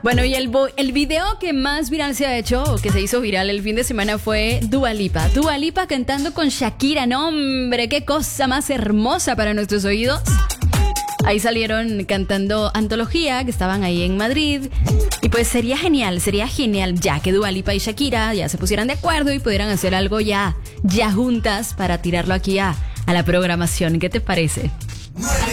Bueno, y el video que más viral se ha hecho, o que se hizo viral el fin de semana, fue Dua Lipa. Dua Lipa cantando con Shakira. No, hombre, qué cosa más hermosa para nuestros oídos. Ahí salieron cantando Antología, que estaban ahí en Madrid. Y pues sería genial ya que Dua Lipa y Shakira ya se pusieran de acuerdo y pudieran hacer algo ya juntas para tirarlo aquí a la programación. ¿Qué te parece?